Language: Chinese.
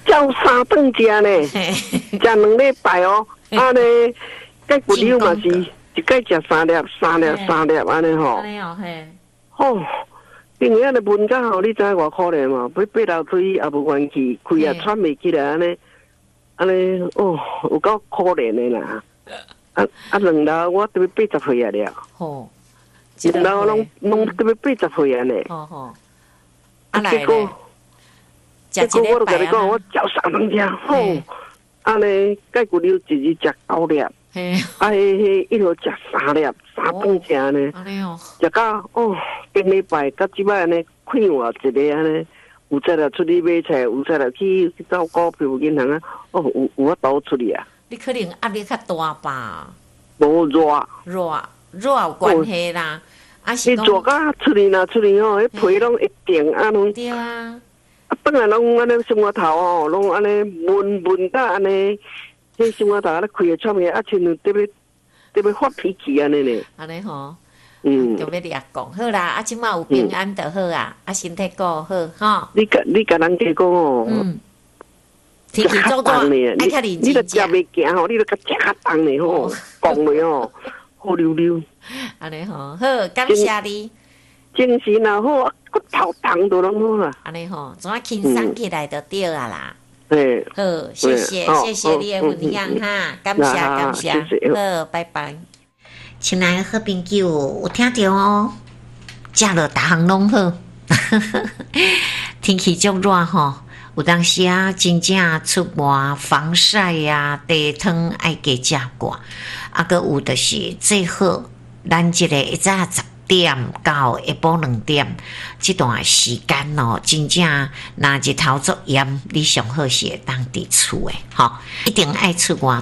照3顿食呢，食2礼拜哦。啊呢，钙骨溜嘛是一盖食3粒安尼吼。 安尼哦嘿。 哦，病院的门较好，你知偌可怜嘛？要爬楼梯也无愿去，开也喘袂起来安尼哦，有够可怜的啦。2楼我都要80岁啊了。 吼 2楼拢都要80岁啊呢。 吼。 结果我都跟你讲，我照3顿食，吼，安尼钙骨溜一日食9粒，一路食3粒，3顿食呢。 安尼哦， 食到顶礼拜到即摆安尼快活一个安尼，有在了出去买菜，有在了去找股票银行啊，有法度出去啊。 你可能压力较大吧？ 无热有关系啦。 是热到出去吼，迄皮拢会定啊拢。 对啊。 本来拢安尼生活头吼，拢安尼闷到安尼，迄生活头安尼开个窗个，亲像特别发脾气安尼呢。 安尼吼， 就要掠讲好啦，即马有平安就好啊，身体顾好吼。 你甲人家讲哦， 天气做热，爱较认真食。 你著食袂行吼，你著甲食较重呢吼，讲袂吼，好溜溜。 安尼吼，好，感谢你。 精神也好，骨头痛都拢好啦。 安尼吼，怎啊轻松起来就对啊啦。好，谢谢你的分享哈，感谢，好，拜拜。亲爱的好朋友，有听到哦？食了逐项拢好，天气足热吼，有当时啊，真正出外防晒啊，地汤爱加食寡，搁有就是最好，咱这个一早10点到下晡2点这段时间哦，真正若日头足炎，你上好是会当伫厝的，吼，一定爱出外